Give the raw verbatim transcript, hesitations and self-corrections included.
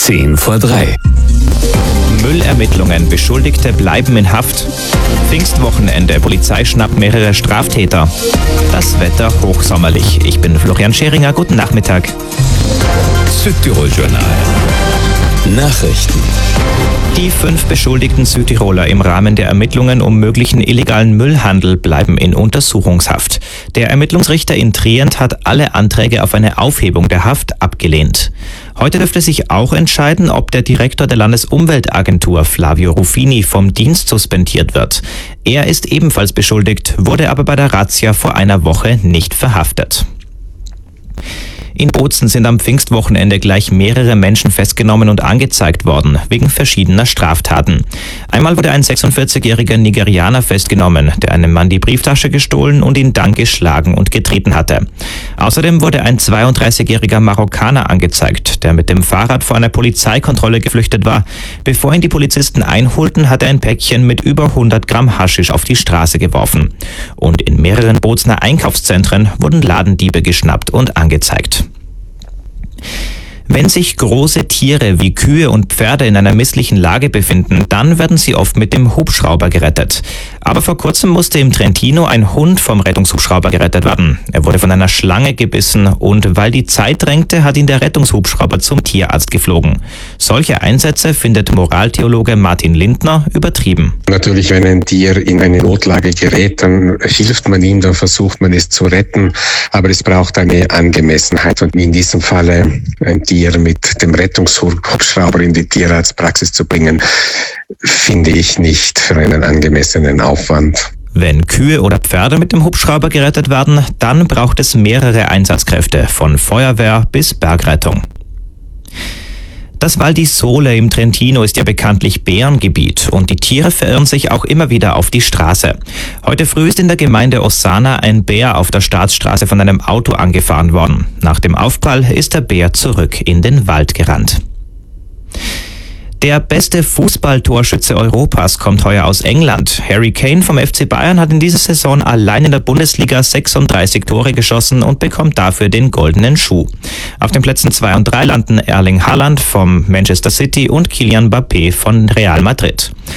zehn vor drei. Müllermittlungen. Beschuldigte bleiben in Haft. Pfingstwochenende. Polizei schnappt mehrere Straftäter. Das Wetter hochsommerlich. Ich bin Florian Scheringer. Guten Nachmittag. Südtirol-Journal. Nachrichten. Die fünf beschuldigten Südtiroler im Rahmen der Ermittlungen um möglichen illegalen Müllhandel bleiben in Untersuchungshaft. Der Ermittlungsrichter in Trient hat alle Anträge auf eine Aufhebung der Haft abgelehnt. Heute dürfte sich auch entscheiden, ob der Direktor der Landesumweltagentur Flavio Ruffini vom Dienst suspendiert wird. Er ist ebenfalls beschuldigt, wurde aber bei der Razzia vor einer Woche nicht verhaftet. In Bozen sind am Pfingstwochenende gleich mehrere Menschen festgenommen und angezeigt worden, wegen verschiedener Straftaten. Einmal wurde ein sechsundvierzigjähriger Nigerianer festgenommen, der einem Mann die Brieftasche gestohlen und ihn dann geschlagen und getreten hatte. Außerdem wurde ein zweiunddreißigjähriger Marokkaner angezeigt, der mit dem Fahrrad vor einer Polizeikontrolle geflüchtet war. Bevor ihn die Polizisten einholten, hat er ein Päckchen mit über hundert Gramm Haschisch auf die Straße geworfen. Und in mehreren Bozener Einkaufszentren wurden Ladendiebe geschnappt und angezeigt. Wenn sich große Tiere wie Kühe und Pferde in einer misslichen Lage befinden, dann werden sie oft mit dem Hubschrauber gerettet. Aber vor kurzem musste im Trentino ein Hund vom Rettungshubschrauber gerettet werden. Er wurde von einer Schlange gebissen und weil die Zeit drängte, hat ihn der Rettungshubschrauber zum Tierarzt geflogen. Solche Einsätze findet Moraltheologe Martin Lindner übertrieben. Natürlich, wenn ein Tier in eine Notlage gerät, dann hilft man ihm, dann versucht man es zu retten, aber es braucht eine Angemessenheit und in diesem Falle ein Tier mit dem Rettungshubschrauber in die Tierarztpraxis zu bringen, finde ich nicht für einen angemessenen Aufwand. Wenn Kühe oder Pferde mit dem Hubschrauber gerettet werden, dann braucht es mehrere Einsatzkräfte, von Feuerwehr bis Bergrettung. Das Val di Sole im Trentino ist ja bekanntlich Bärengebiet und die Tiere verirren sich auch immer wieder auf die Straße. Heute früh ist in der Gemeinde Ossana ein Bär auf der Staatsstraße von einem Auto angefahren worden. Nach dem Aufprall ist der Bär zurück in den Wald gerannt. Der beste Fußballtorschütze Europas kommt heuer aus England. Harry Kane vom F C Bayern hat in dieser Saison allein in der Bundesliga sechsunddreißig Tore geschossen und bekommt dafür den goldenen Schuh. Auf den Plätzen zwei und drei landen Erling Haaland vom Manchester City und Kylian Mbappé von Real Madrid.